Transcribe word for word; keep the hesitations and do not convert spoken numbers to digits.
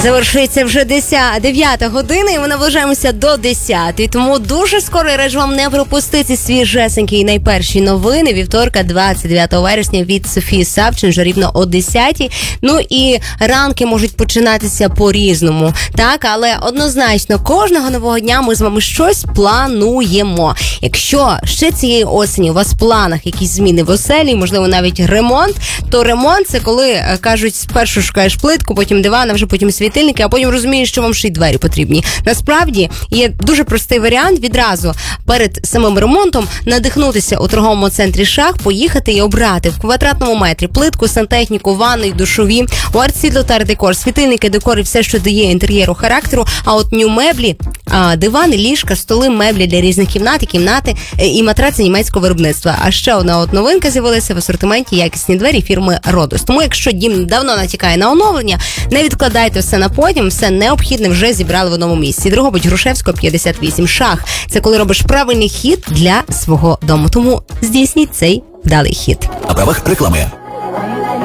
Завершується вже дев'ята година, і ми наближаємося до десятої. Тому дуже скоро я раджу вам не пропустити свіжесенькі і найперші новини вівторка, двадцять дев'ятого вересня від Софії Савченко рівно о десятій. Ну і ранки можуть починатися по-різному, так? Але однозначно кожного нового дня ми з вами щось плануємо. Якщо ще цієї осені у вас в планах якісь зміни в оселі, можливо навіть ремонт, то ремонт це коли, кажуть, спершу шукаєш плитку, потім диван, а вже потім світильники, а потім розумієш, що вам ще й двері потрібні. Насправді, є дуже простий варіант відразу перед самим ремонтом надихнутися у торговому центрі «Шах», поїхати і обрати в квадратному метрі плитку, сантехніку, ванну, душові, у арт-світло та арт-декор, світильники, декор і все, що дає інтер'єру характеру, а от нью-меблі, дивани, ліжка, столи, меблі для різних кімнат і кімнати і матраци німецького виробництва. А ще одна от новинка з'явилася в асортименті — якісні двері фірми «Родос». Тому якщо дім давно натякає на оновлення, не відкладайте все на потім, все необхідне вже зібрали в одному місці. Дрогобич, Грушевського, п'ятдесят вісім. «Шах» – це коли робиш правильний хід для свого дому. Тому здійсніть цей вдалий хід. На правах реклами.